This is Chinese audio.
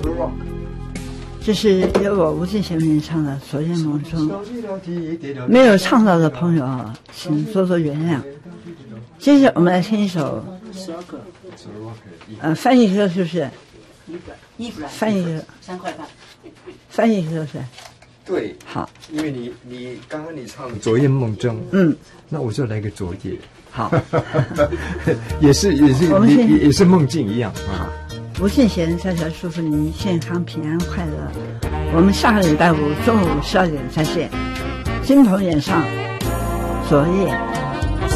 这是由我吴敬贤演唱的《昨夜梦中》，没有唱到的朋友啊，请多多原谅。接着我们来听一首翻译歌，是不是？翻译歌3块半，翻译歌是。 对， 好， 因为你刚刚你唱《昨夜梦中》，那我就来个昨夜， 好， 也是梦境一样啊。 吴敬贤在这祝福您健康平安快乐。我们下个礼拜五中午12点再见。金鹏演唱《昨夜》。